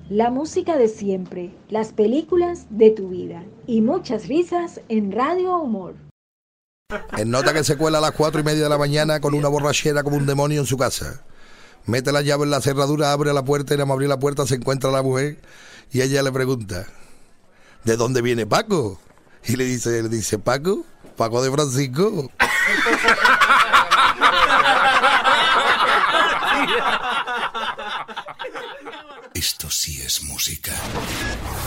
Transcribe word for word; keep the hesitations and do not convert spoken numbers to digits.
La música de siempre, las películas de tu vida y muchas risas en Radio Humor. En nota que se cuela a las cuatro y media de la mañana con una borrachera como un demonio en su casa. Mete la llave en la cerradura, abre la puerta y nada más abrir la puerta se encuentra la mujer y ella le pregunta: ¿de dónde viene Paco? Y le dice, le dice, ¿Paco? Paco de Francisco. Esto sí es música.